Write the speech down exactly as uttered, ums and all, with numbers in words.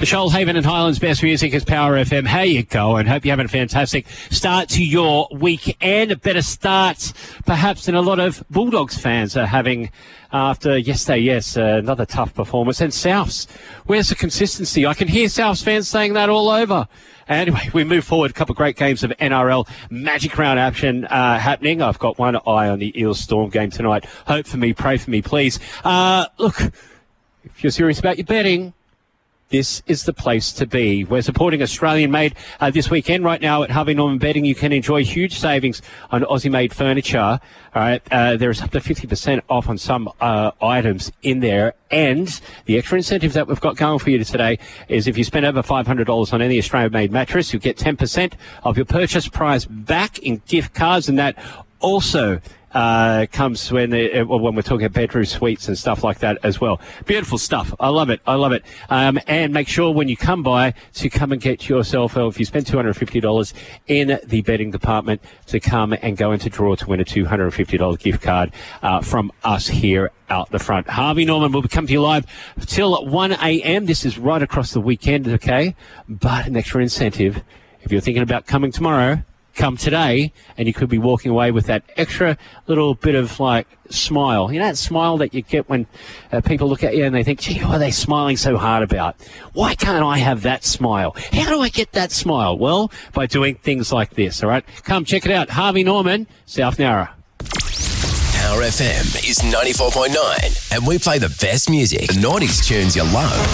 Shoalhaven and Highlands Best Music is Power F M. How you going? Hope you're having a fantastic start to your weekend. A better start, perhaps, than a lot of Bulldogs fans are having after yesterday. Yes, uh, another tough performance. And Souths, where's the consistency? I can hear Souths fans saying that all over. Anyway, we move forward. A couple of great games of N R L Magic Round action uh, happening. I've got one eye on the Eels Storm game tonight. Hope for me, pray for me, please. Uh, look, if you're serious about your betting, this is the place to be. We're supporting Australian-made uh, this weekend. Right now at Harvey Norman Betting, you can enjoy huge savings on Aussie-made furniture. All right, uh, there is up to fifty percent off on some uh, items in there. And the extra incentive that we've got going for you today is if you spend over five hundred dollars on any Australian-made mattress, you'll get ten percent of your purchase price back in gift cards, and that also Uh, comes when the, uh, when we're talking about bedroom suites and stuff like that as well. Beautiful stuff. I love it. I love it. Um, and make sure when you come by to come and get yourself, or if you spend two hundred fifty dollars in the betting department, to come and go into draw to win a two hundred fifty dollars gift card uh, from us here out the front. Harvey Norman will come to you live till one a.m. This is right across the weekend, okay? But an extra incentive, if you're thinking about coming tomorrow, come today, and you could be walking away with that extra little bit of, like, smile. You know that smile that you get when uh, people look at you and they think, gee, what are they smiling so hard about? Why can't I have that smile? How do I get that smile? Well, by doing things like this, all right? Come check it out. Harvey Norman, South Nowra. Power F M is ninety-four point nine, and we play the best music. The nineties tunes you love.